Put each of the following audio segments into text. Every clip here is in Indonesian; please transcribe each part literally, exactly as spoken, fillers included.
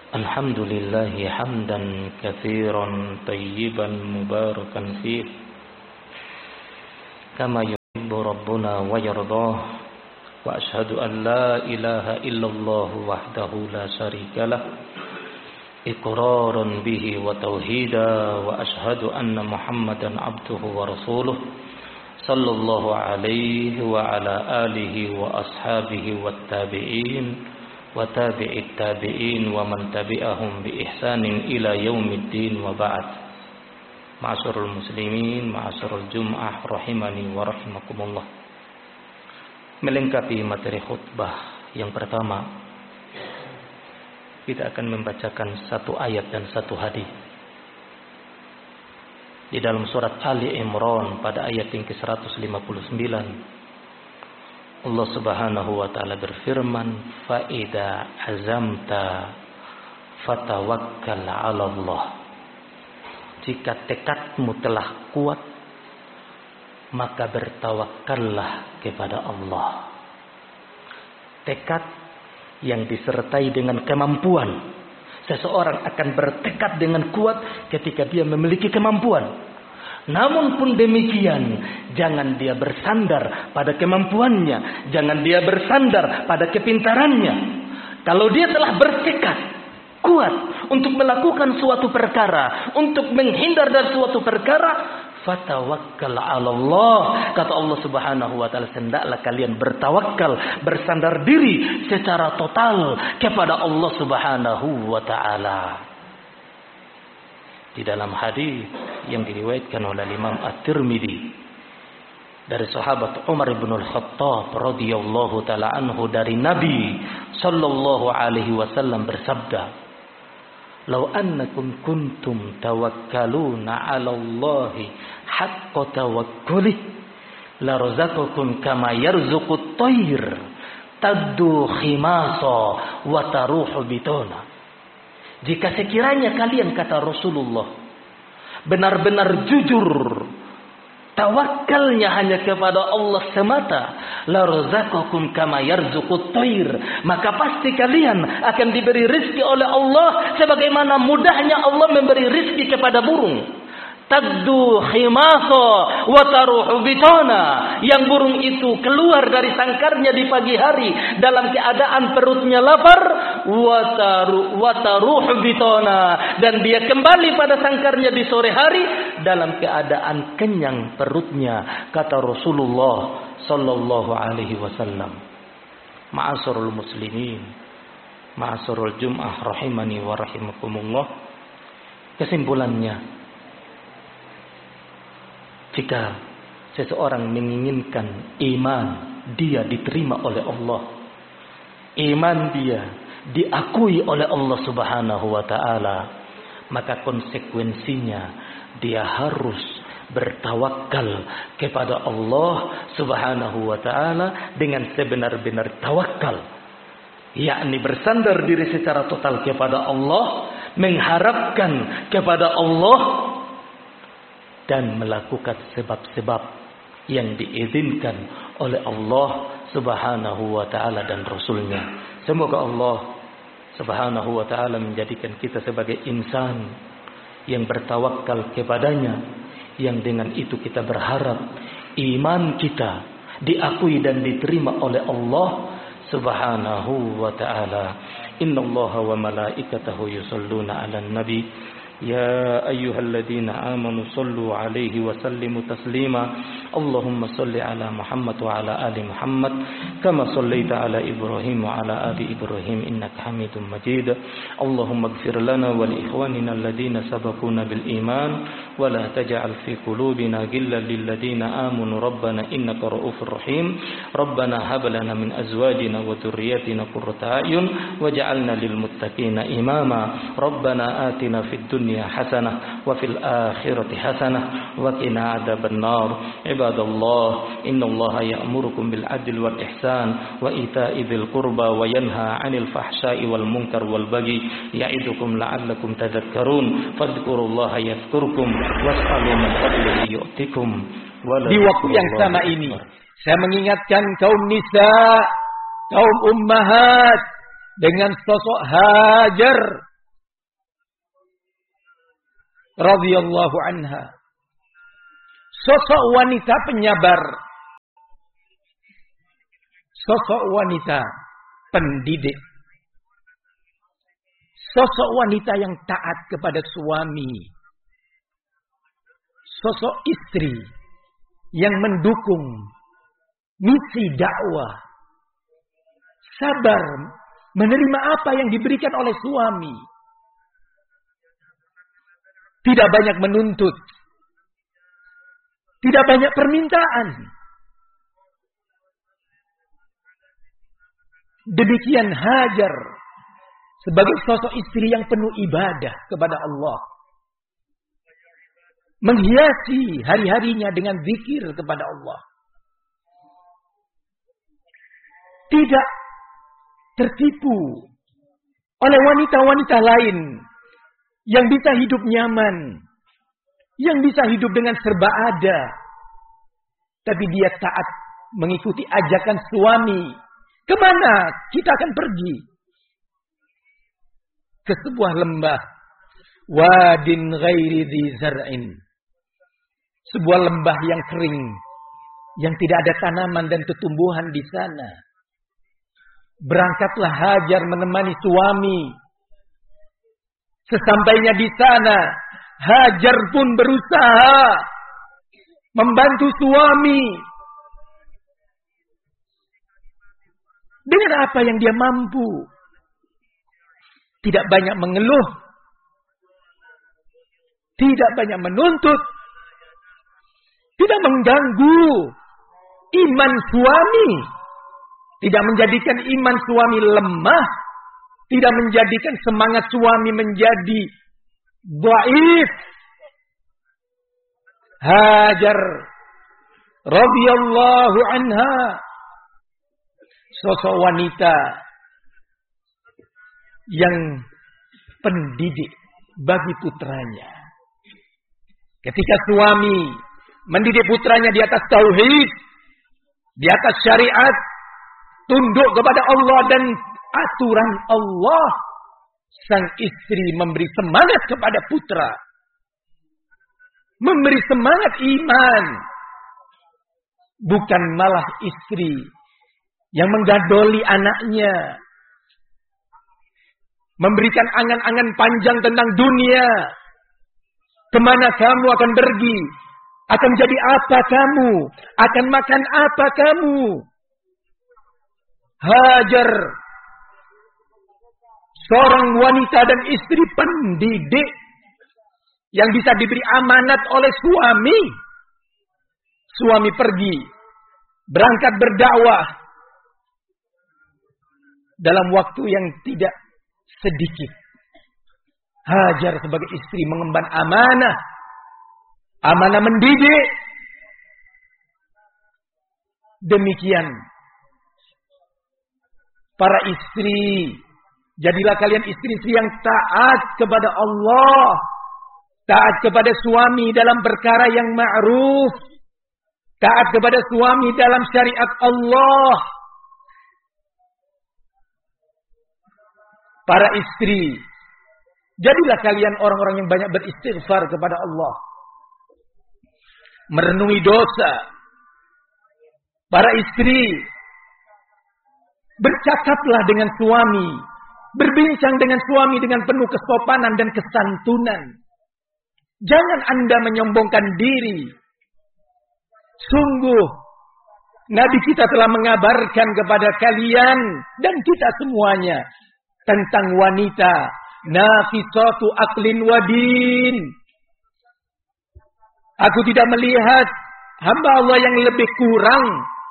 Alhamdulillah hamdan katsiran tayyiban mubarakan fih kama yuhibbu rabbuna wa yardah wa ashhadu an la ilaha illallah wahdahu la syarikalah iqraran bihi wa tauhida wa ashhadu anna muhammadan abduhu wa rasuluh sallallahu alaihi wa ala alihi wa ashabihi wat tabi'in wa tabi'it tabi'in wa man tabi'ahum bi ihsanin ila yaumiddin wa ba'd. Ma'asyiral muslimin, ma'asyiral jum'ah rahimani wa rahimakumullah. Melengkapi materi khutbah yang pertama, kita akan membacakan satu ayat dan satu hadis di dalam surat Ali Imran pada ayat yang ke seratus lima puluh sembilan. Allah Subhanahu wa taala berfirman, "Fa idza azamta fatawakkal 'ala Allah." Jika tekadmu telah kuat, maka bertawakkallah kepada Allah. Tekad yang disertai dengan kemampuan. Seseorang akan bertekad dengan kuat ketika dia memiliki kemampuan. Namun pun demikian, jangan dia bersandar pada kemampuannya, jangan dia bersandar pada kepintarannya. Kalau dia telah bertekad kuat untuk melakukan suatu perkara, untuk menghindar dari suatu perkara, fatawakkal 'ala Allah. Kata Allah Subhanahu wa taala, hendaklah kalian bertawakal, bersandar diri secara total kepada Allah Subhanahu wa taala. Di dalam hadis yang diriwayatkan oleh Imam At-Tirmidzi dari sahabat Umar bin Al-Khattab radhiyallahu taala anhu, dari Nabi sallallahu alaihi wasallam bersabda, "Lau annakum kuntum tawakkaluna 'ala Allahi haqqa tawakkuli la razaqakum kama yarzuqut tayr taddu khimasa wa taruhu bitana." Jika sekiranya kalian, kata Rasulullah, benar-benar jujur tawakalnya hanya kepada Allah semata, la razaqakum kama yarzuqut tayr, maka pasti kalian akan diberi rezeki oleh Allah sebagaimana mudahnya Allah memberi rezeki kepada burung. Taddu khimasa wa taruhu bitana, yang burung itu keluar dari sangkarnya di pagi hari dalam keadaan perutnya lapar, wa taru wa taruhu bitana, dan dia kembali pada sangkarnya di sore hari dalam keadaan kenyang perutnya, kata Rasulullah sallallahu alaihi wasallam. Ma'asyiral muslimin, ma'asyiral jum'ah rahimani wa rahimakumullah. Kesimpulannya, jika seseorang menginginkan iman dia diterima oleh Allah, iman dia diakui oleh Allah Subhanahu wa taala, maka konsekuensinya dia harus bertawakal kepada Allah Subhanahu wa taala dengan sebenar-benar tawakal, yakni bersandar diri secara total kepada Allah, mengharapkan kepada Allah, dan melakukan sebab-sebab yang diizinkan oleh Allah Subhanahu wa taala dan Rasulnya. Semoga Allah Subhanahu wa taala menjadikan kita sebagai insan yang bertawakal kepadanya, yang dengan itu kita berharap iman kita diakui dan diterima oleh Allah Subhanahu wa taala. Innallaha wa malaikatahu yusholluna 'alan nabi يا أيها الذين آمنوا صلوا عليه وسلموا تسليما اللهم صل على محمد وعلى آل محمد كما صليت على إبراهيم وعلى آل إبراهيم إنك حميد مجيد اللهم اغفر لنا ولإخواننا الذين سبقونا بالإيمان ولا تجعل في قلوبنا غلا للذين آمنوا ربنا إنك رؤوف رحيم ربنا هب لنا من أزواجنا وذرياتنا قرة أعين واجعلنا للمتقين إماما ربنا آتنا في الدنيا حسنة وفي الآخرة حسنة وقنا عذاب النار عباد الله إن الله يأمركم بالعدل والإحسان وإيتاء ذي القربى وينهى عن الفحشاء والمنكر والبغي يعظكم لعلكم تذكرون فاذكروا الله يذكركم واسألوا من فضله يؤتكم. Di waktu yang sama ini saya mengingatkan kaum nisa, kaum ummahat dengan sosok Hajar radhiyallahu anha. Sosok wanita penyabar. Sosok wanita pendidik. Sosok wanita yang taat kepada suami. Sosok istri yang mendukung misi dakwah. Sabar menerima apa yang diberikan oleh suami. Tidak banyak menuntut. Tidak banyak permintaan. Demikian Hajar sebagai sosok istri yang penuh ibadah kepada Allah. Menghiasi hari-harinya dengan zikir kepada Allah. Tidak tertipu oleh wanita-wanita lain yang bisa hidup nyaman, yang bisa hidup dengan serba ada. Tapi dia taat mengikuti ajakan suami. Kemana kita akan pergi? Ke sebuah lembah. Wadin ghairi dhi zar'in. Sebuah lembah yang kering. Yang tidak ada tanaman dan tumbuhan di sana. Berangkatlah Hajar menemani suami. Sesampainya di sana, Hajar pun berusaha membantu suami. Dengan apa yang dia mampu. Tidak banyak mengeluh. Tidak banyak menuntut. Tidak mengganggu iman suami. Tidak menjadikan iman suami lemah. Tidak menjadikan semangat suami menjadi dhaif. Hajar radhiyallahu anha, sosok wanita yang pendidik bagi putranya. Ketika suami mendidik putranya di atas tauhid, di atas syariat, tunduk kepada Allah dan aturan Allah, sang istri memberi semangat kepada putra. Memberi semangat iman. Bukan malah istri yang menggadoli anaknya. Memberikan angan-angan panjang tentang dunia. Kemana kamu akan pergi? Akan jadi apa kamu? Akan makan apa kamu? Hajar, seorang wanita dan istri pendidik yang bisa diberi amanat oleh suami. Suami pergi, berangkat berdakwah dalam waktu yang tidak sedikit. Hajar sebagai istri mengemban amanah, amanah mendidik. Demikian para istri, jadilah kalian istri-istri yang taat kepada Allah, taat kepada suami dalam perkara yang ma'ruf, taat kepada suami dalam syariat Allah. Para istri, jadilah kalian orang-orang yang banyak beristighfar kepada Allah, merenungi dosa. Para istri, bercakaplah dengan suami, berbincang dengan suami dengan penuh kesopanan dan kesantunan. Jangan Anda menyombongkan diri. Sungguh, Nabi kita telah mengabarkan kepada kalian dan kita semuanya tentang wanita nafisatu aqlin wa din. Aku tidak melihat hamba Allah yang lebih kurang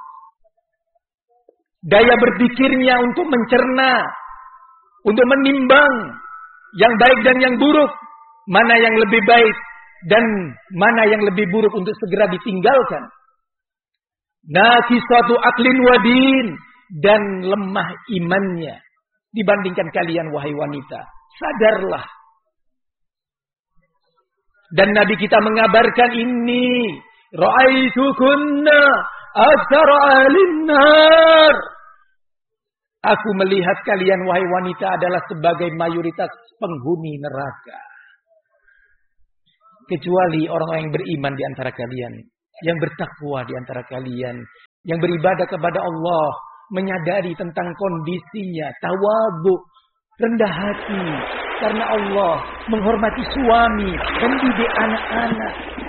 daya berpikirnya untuk mencerna, untuk menimbang yang baik dan yang buruk, mana yang lebih baik dan mana yang lebih buruk untuk segera ditinggalkan. Nafisatu aqlin wa din, dan lemah imannya dibandingkan kalian wahai wanita. Sadarlah. Dan Nabi kita mengabarkan ini, ra'aitukunna aktsara ahlin nar. Aku melihat kalian wahai wanita adalah sebagai mayoritas penghuni neraka. kecuali orang-orang yang beriman di antara kalian, yang bertakwa di antara kalian, yang beribadah kepada Allah, menyadari tentang kondisinya, tawadhu, rendah hati karena Allah, menghormati suami, mendidik anak-anak.